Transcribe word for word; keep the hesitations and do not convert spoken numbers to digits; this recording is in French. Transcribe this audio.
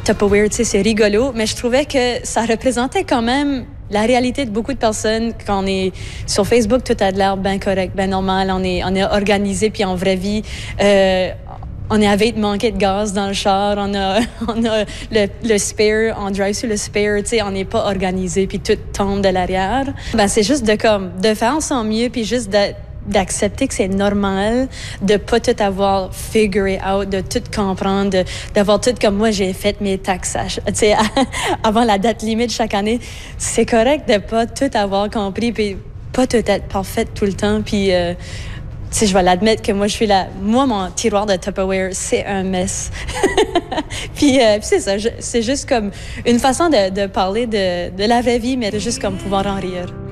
Tupperware, tu sais, c'est rigolo, mais je trouvais que ça représentait quand même la réalité de beaucoup de personnes. Quand on est sur Facebook, tout a de l'air bien correct, bien normal, on est, on est organisé, puis en vraie vie, euh, on est avec de manquer de gaz dans le char, on a, on a le, le spare, on drive sur le spare, tu sais, on n'est pas organisé, puis tout tombe de l'arrière. Ben, c'est juste de, comme, de faire son mieux, puis juste de, d'accepter que c'est normal de pas tout avoir figure out, de tout comprendre, de, d'avoir tout comme moi, j'ai fait mes taxages, tu sais, avant la date limite chaque année. C'est correct de pas tout avoir compris, puis pas tout être parfaite tout le temps, puis... Euh, tu sais, je vais l'admettre que moi, je suis là. Moi, mon tiroir de Tupperware, c'est un mess. puis, euh, puis c'est ça. Je, c'est juste comme une façon de, de parler de, de la vraie vie, mais de juste comme pouvoir en rire.